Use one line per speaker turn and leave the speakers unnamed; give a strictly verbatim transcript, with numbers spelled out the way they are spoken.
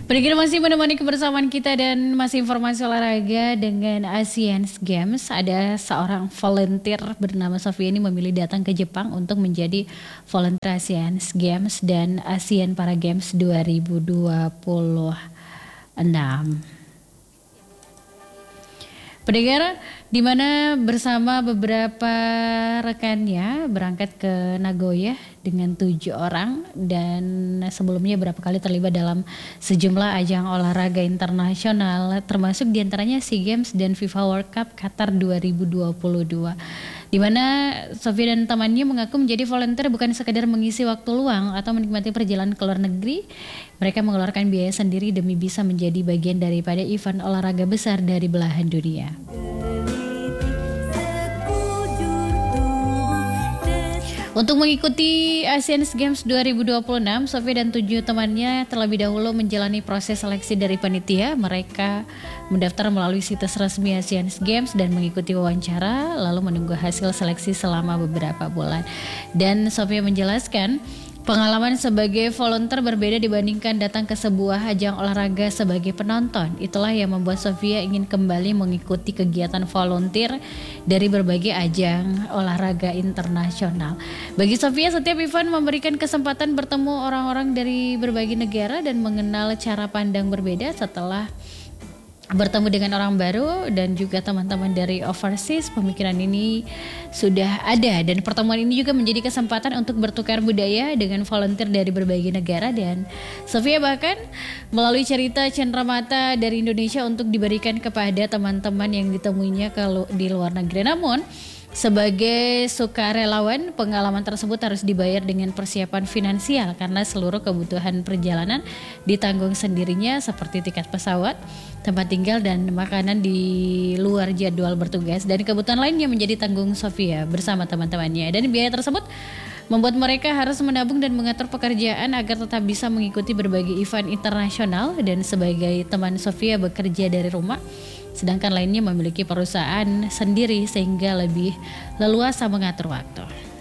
Pendengar masih menemani kebersamaan kita dan masih informasi olahraga dengan Asian Games. Ada seorang volunteer bernama Sofia ini memilih datang ke Jepang untuk menjadi volunteer Asian Games dan Asian Para Games dua ribu dua puluh enam. Pendengar, di mana bersama beberapa rekannya berangkat ke Nagoya dengan tujuh orang dan sebelumnya berapa kali terlibat dalam sejumlah ajang olahraga internasional termasuk diantaranya SEA Games dan FIFA World Cup Qatar dua ribu dua puluh dua. Di mana Sofia dan temannya mengaku menjadi volunteer bukan sekadar mengisi waktu luang atau menikmati perjalanan ke luar negeri. Mereka mengeluarkan biaya sendiri demi bisa menjadi bagian daripada event olahraga besar dari belahan dunia. Untuk mengikuti Asian Games dua ribu dua puluh enam, Sofia dan tujuh temannya terlebih dahulu menjalani proses seleksi dari panitia. Mereka mendaftar melalui situs resmi Asian Games dan mengikuti wawancara, lalu menunggu hasil seleksi selama beberapa bulan. Dan Sofia menjelaskan, pengalaman sebagai volunteer berbeda dibandingkan datang ke sebuah ajang olahraga sebagai penonton. Itulah yang membuat Sofia ingin kembali mengikuti kegiatan volunteer dari berbagai ajang olahraga internasional. Bagi Sofia, setiap event memberikan kesempatan bertemu orang-orang dari berbagai negara dan mengenal cara pandang berbeda. Setelah bertemu dengan orang baru dan juga teman-teman dari overseas, pemikiran ini sudah ada dan pertemuan ini juga menjadi kesempatan untuk bertukar budaya dengan volunteer dari berbagai negara. Dan Sofia bahkan melalui cerita cenderamata dari Indonesia untuk diberikan kepada teman-teman yang ditemuinya kalau di luar negeri. Namun sebagai sukarelawan, pengalaman tersebut harus dibayar dengan persiapan finansial karena seluruh kebutuhan perjalanan ditanggung sendirinya seperti tiket pesawat, tempat tinggal dan makanan di luar jadwal bertugas, dan kebutuhan lainnya menjadi tanggung Sofia bersama teman-temannya. Dan biaya tersebut membuat mereka harus menabung dan mengatur pekerjaan agar tetap bisa mengikuti berbagai event internasional. Dan sebagai teman Sofia bekerja dari rumah, sedangkan lainnya memiliki perusahaan sendiri sehingga lebih leluasa mengatur waktu.